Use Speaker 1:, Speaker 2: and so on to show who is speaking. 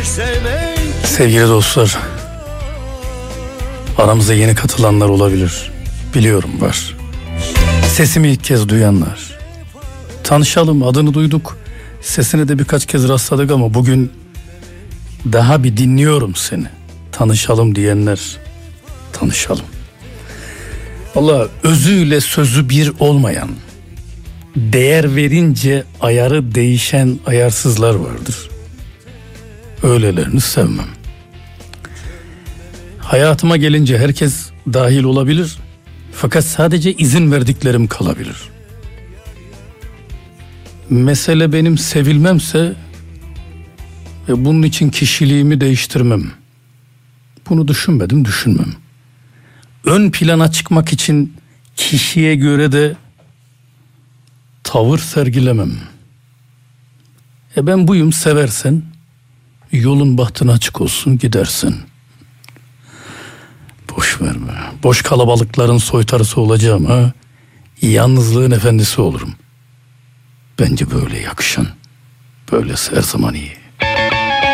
Speaker 1: Sevgili dostlar, aramıza yeni katılanlar olabilir. Biliyorum var. Sesimi ilk kez duyanlar. Tanışalım, adını duyduk. Sesine de birkaç kez rastladık ama bugün daha bir dinliyorum seni. Tanışalım diyenler, tanışalım. Vallahi özüyle sözü bir olmayan, değer verince ayarı değişen ayarsızlar vardır. Öylelerini sevmem. Hayatıma gelince herkes dahil olabilir. Fakat sadece izin verdiklerim kalabilir. Mesele benim sevilmemse ve bunun için kişiliğimi değiştirmem. Bunu düşünmedim, düşünmem. Ön plana çıkmak için kişiye göre de tavır sergilemem. Ben buyum, seversen yolun bahtın açık olsun, gidersin. Boş verme. Boş kalabalıkların soytarısı olacağım ha. Yalnızlığın efendisi olurum. Bence böyle yakışan. Böylesi her zaman iyi.